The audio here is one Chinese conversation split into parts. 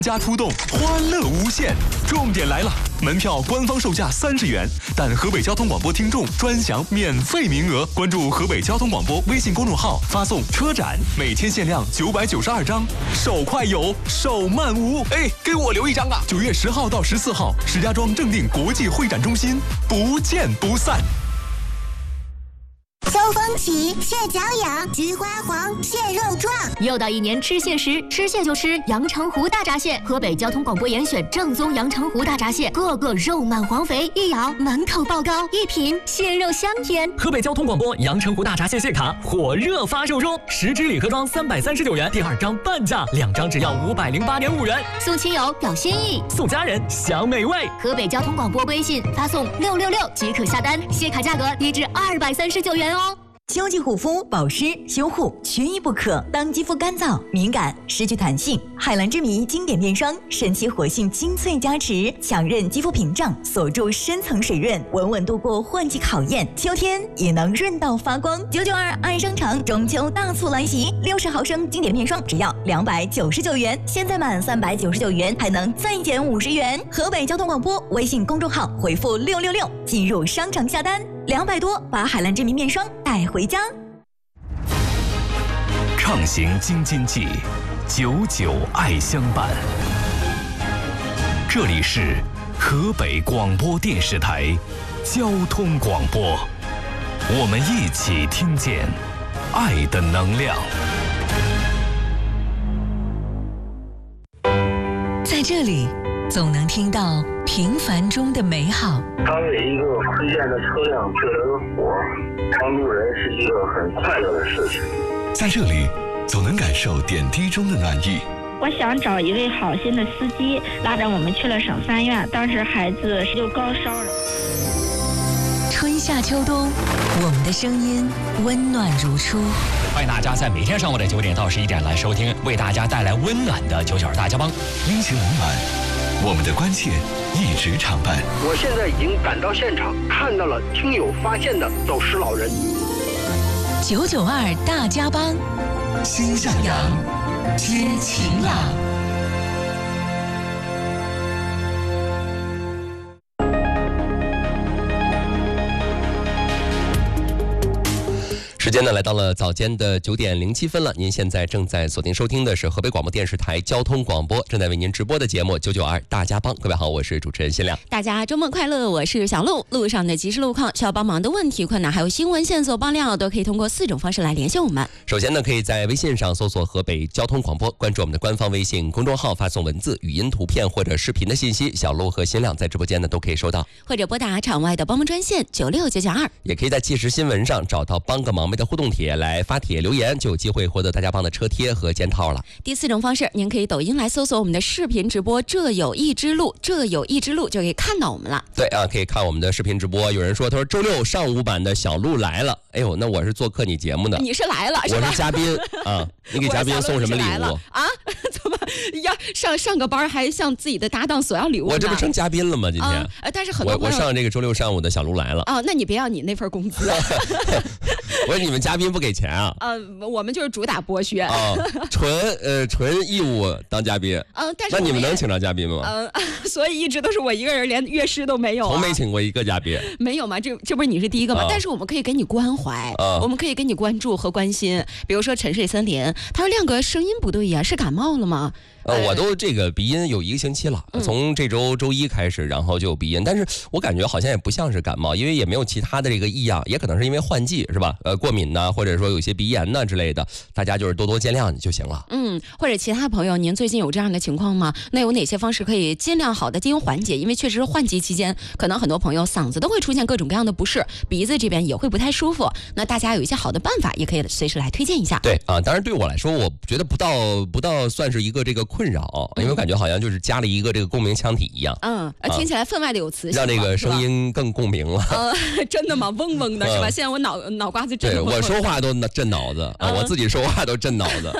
加出动，欢乐无限！重点来了，门票官方售价30元，但河北交通广播听众专享免费名额。关注河北交通广播微信公众号，发送车展，每天限量992张，手快有，手慢无。哎，给我留一张啊！9月10号到14号，石家庄正定国际会展中心，不见不散。 秋风起，蟹脚痒，菊花黄，蟹肉壮。 又到一年吃蟹时，吃蟹就吃阳澄湖大闸蟹。河北交通广播严选正宗阳澄湖大闸蟹，个个肉满黄肥，一咬满口爆膏，一品蟹肉香甜。 河北交通广播阳澄湖大闸蟹蟹卡火热发售中，10支礼盒装339元，第2张半价，2张只要508.5元。 送亲友表心意， 送家人享美味。 河北交通广播微信发送666即可下单，蟹卡价格低至239元哦。 秋季护肤保湿修护缺一不可。当肌肤干燥敏感失去弹性，海蓝之谜经典面霜神奇活性精粹加持，强韧肌肤屏障，锁住深层水润，稳稳度过换季考验，秋天也能润到发光。992爱商场中秋大促来袭，60毫升经典面霜只要299元，现在满399元还能再减50元。河北交通广播微信公众号回复666进入商场下单，200多把海蓝之谜面霜带回家。 畅行京津冀，99爱相伴。这里是河北广播电视台交通广播，我们一起听见爱的能量。 在这里总能听到平凡中的美好。 当有一个推荐的车辆救了个火，帮助人是一个很快乐的事情。 在这里总能感受点滴中的暖意。 我想找一位好心的司机，拉着我们去了省3院，当时孩子就高烧了。 春夏秋冬，我们的声音温暖如初。 欢迎大家在每天上午的9点到11点来收听，为大家带来温暖的992大家帮。 阴晴冷暖，我们的关切一直常伴。 我现在已经赶到现场，看到了听友发现的走失老人。 992大家帮， 心向阳， 接晴朗。 时间呢来到了早间的9点07分了，您现在正在锁定收听的是河北广播电视台交通广播正在为您直播的节目992大家帮。各位好，我是主持人辛亮。 大家周末快乐，我是小鹿。路上的即时路况，需要帮忙的问题困难，还有新闻线索爆料，都可以通过4种方式来联系我们。 首先呢，可以在微信上搜索河北交通广播，关注我们的官方微信公众号，发送文字、语音、图片或者视频的信息，小鹿和辛亮在直播间呢都可以收到， 或者拨打场外的帮忙专线96992， 也可以在即时新闻上找到帮个忙妹的互动帖来发帖留言，就有机会获得大家帮的车贴和肩套了。 第4种方式，您可以抖音来搜索我们的视频直播，这有一之路，这有一之路就可以看到我们了。 对啊，可以看我们的视频直播。有人说，他说周6上午版的小鹿来了。哎呦，那我是做客你节目的， 你是来了， 我是嘉宾啊。你给嘉宾送什么礼物啊？怎么要上个班还向自己的搭档索要礼物呢？ 我这不成嘉宾了吗？今天但是很多我上这个周6上午的小鹿来了啊。那你别要你那份工资。 我说你们嘉宾不给钱啊？ 我们就是主打剥削啊，纯义务当嘉宾。 但是那你们能请到嘉宾吗？ 所以一直都是我一个人，连乐师都没有， 从没请过一个嘉宾。 没有吗？这不是你是第一个吗？但是我们可以给你关怀，我们可以给你关注和关心。比如说沉睡森林，他说亮哥声音不对呀，是感冒了吗？ 我都这个鼻音有1个星期了，从这周周1开始，然后就有鼻音，但是我感觉好像也不像是感冒，因为也没有其他的这个异样，也可能是因为换季是吧？过敏呐，或者说有一些鼻炎呐之类的，大家就是多多见谅就行了。 或者其他朋友，您最近有这样的情况吗？那有哪些方式可以尽量好的进行缓解？因为确实是换季期间，可能很多朋友嗓子都会出现各种各样的不适，鼻子这边也会不太舒服。那大家有一些好的办法，也可以随时来推荐一下。 对啊，当然对我来说，我觉得不到算是一个这个困扰，因为我感觉好像就是加了一个这个共鸣腔体一样。 听起来分外的有磁性， 让这个声音更共鸣了。 真的吗？嗡嗡的是吧？现在我脑瓜子震。 对，我说话都震脑子啊，我自己说话都震脑子。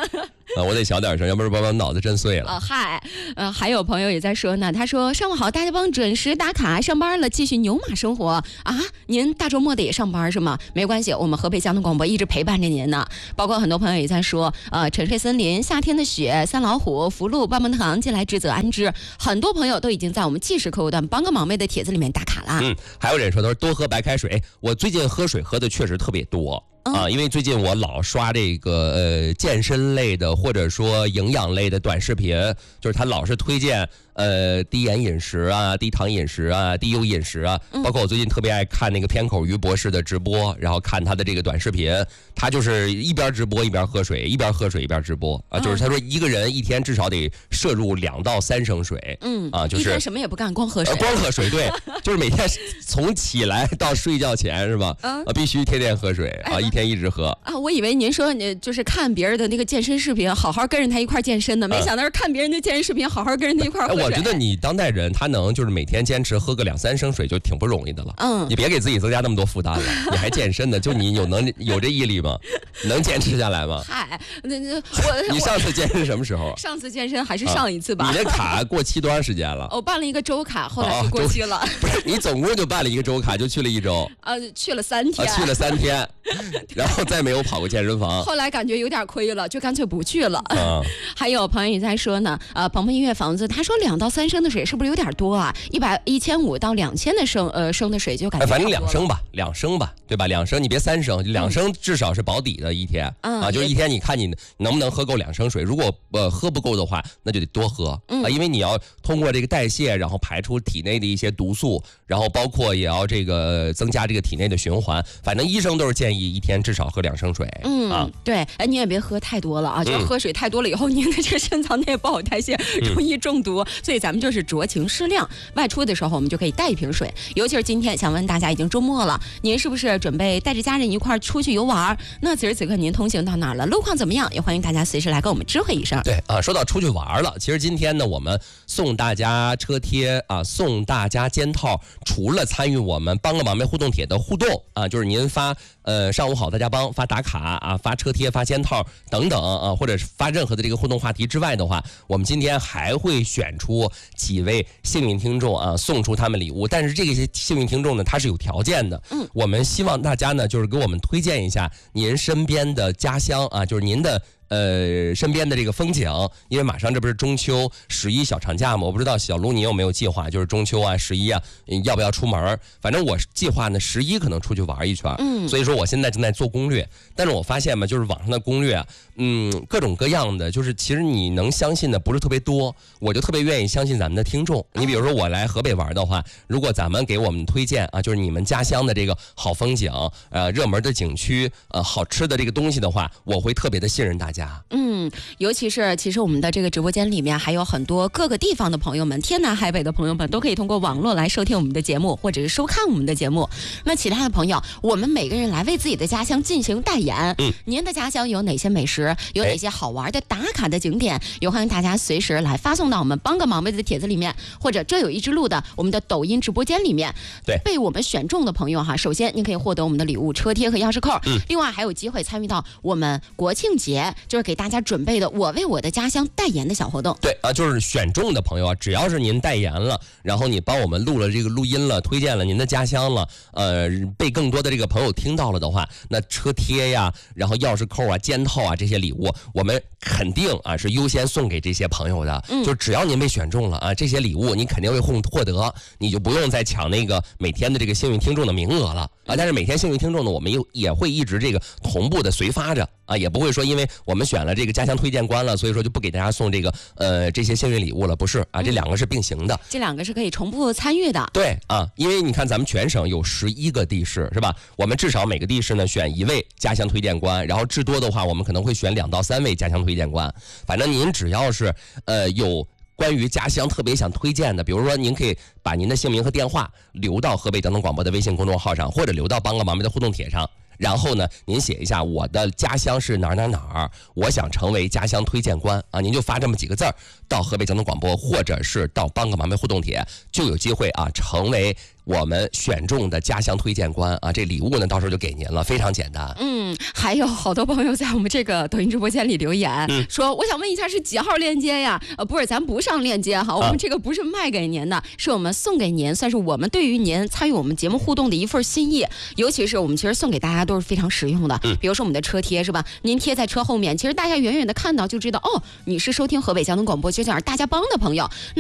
我得小点声，要不然把我脑子震碎了。 嗨，还有朋友也在说呢，他说上午好，大家帮准时打卡上班了，继续牛马生活啊！您大周末的也上班是吗？没关系，我们河北交通广播一直陪伴着您呢。包括很多朋友也在说，沉睡森林、夏天的雪、三老虎、福禄、棒棒糖、近来之则安之，很多朋友都已经在我们即时客户端帮个忙妹的帖子里面打卡了。 还有人说，他说多喝白开水。我最近喝水喝的确实特别多。因为最近我老刷这个健身类的或者说营养类的短视频，就是他老是推荐低盐饮食啊、低糖饮食啊、低油饮食啊，包括我最近特别爱看那个偏口于博士的直播，然后看他的这个短视频，他就是一边直播一边喝水，一边喝水一边直播啊，就是他说一个人一天至少得摄入2到3升水，就是一天什么也不干，光喝水， 光喝水，对，就是每天从起来到睡觉前是吧？必须天天喝水啊，一天一直喝啊。我以为您说你就是看别人的那个健身视频，好好跟着他一块健身呢，没想到是看别人的健身视频，好好跟着他一块喝水。 我觉得你当代人他能就是每天坚持喝个2、3升水就挺不容易的了。你别给自己增加那么多负担了，你还健身呢，就你有这毅力吗？能坚持下来吗？ 嗨， 你上次健身什么时候？ 上次健身还是上一次吧。 你这卡过期多长时间了？ 我办了一个周卡，后来就过期了。 不是，你总共就办了一个周卡，就去了1周。 去了3天。 去了3天，然后再没有跑过健身房。 后来感觉有点亏了，就干脆不去了。还有朋友也在说呢，鹏鹏音乐房子，他说2到3升的水是不是有点多啊？1500到2000的升的水就感觉反正2升吧，2升吧，对吧？2升，你别3升，2升至少是保底的一天就是一天，你看你能不能喝够2升水？如果喝不够的话，那就得多喝因为你要通过这个代谢，然后排出体内的一些毒素，然后包括也要这个增加这个体内的循环。反正医生都是建议一天至少喝2升水。 对，你也别喝太多了啊，就是喝水太多了以后，您的这个肾脏内不好代谢，容易中毒。所以咱们就是酌情适量，外出的时候我们就可以带一瓶水。尤其是今天，想问大家，已经周末了，您是不是准备带着家人一块出去游玩？那此时此刻您通行到哪儿了？路况怎么样？也欢迎大家随时来跟我们知会一声。 对说到出去玩了，其实今天呢，我们送大家车贴送大家肩套，除了参与我们帮个忙妹互动帖的互动就是您发上午好大家帮，发打卡发车贴，发肩套等等或者发任何的这个互动话题之外的话，我们今天还会选出几位幸运听众送出他们礼物。但是这些幸运听众呢，他是有条件的。我们希望大家呢，就是给我们推荐一下您身边的家乡就是您的身边的这个风景，因为马上这不是中秋11小长假吗？我不知道小卢你有没有计划，就是中秋11要不要出门？反正我计划呢11可能出去玩一圈。所以说我现在正在做攻略，但是我发现嘛，就是网上的攻略各种各样的，就是其实你能相信的不是特别多，我就特别愿意相信咱们的听众。你比如说我来河北玩的话，如果咱们给我们推荐就是你们家乡的这个好风景热门的景区好吃的这个东西的话，我会特别的信任大家。 尤其是其实我们的这个直播间里面还有很多各个地方的朋友们，天南海北的朋友们都可以通过网络来收听我们的节目，或者是收看我们的节目。那其他的朋友，我们每个人来为自己的家乡进行代言。您的家乡有哪些美食，有哪些好玩的打卡的景点，也欢迎大家随时来发送到我们帮个忙妹的帖子里面，或者这有一之路的我们的抖音直播间里面。 对， 被我们选中的朋友首先您可以获得我们的礼物车贴和钥匙扣，另外还有机会参与到我们国庆节就是给大家准备的我为我的家乡代言的小活动。 对就是选中的朋友只要是您代言了，然后你帮我们录了这个录音了，推荐了您的家乡了，被更多的这个朋友听到了的话，那车贴呀，然后钥匙扣肩套这些礼物，我们肯定是优先送给这些朋友的。就只要您被选中了这些礼物你肯定会获得，你就不用再抢那个每天的这个幸运听众的名额了但是每天幸运听众呢，我们也会一直这个同步的随发着也不会说因为我们选了这个家乡推荐官了，所以说就不给大家送这个这些幸运礼物了，不是这两个是并行的， 这两个是可以同步参与的。 对因为你看咱们全省有11个地市是吧？我们至少每个地市呢选1位家乡推荐官，然后至多的话我们可能会选2到3位家乡推荐官。反正您只要是有关于家乡特别想推荐的，比如说您可以把您的姓名和电话留到河北交通广播的微信公众号上，或者留到帮个忙妹的互动帖上，然后呢您写一下我的家乡是哪儿，我想成为家乡推荐官您就发这么几个字儿到河北交通广播，或者是到帮个忙妹互动帖，就有机会成为我们选中的家乡推荐官啊，这礼物呢到时候就给您了，非常简单。 还有好多朋友在我们这个抖音直播间里留言，说我想问一下是几号链接呀？不是，咱不上链接哈，我们这个不是卖给您的，是我们送给您，算是我们对于您参与我们节目互动的一份心意。尤其是我们其实送给大家都是非常实用的，比如说我们的车贴是吧？您贴在车后面，其实大家远远的看到就知道，哦，你是收听河北交通广播就叫大家帮的朋友。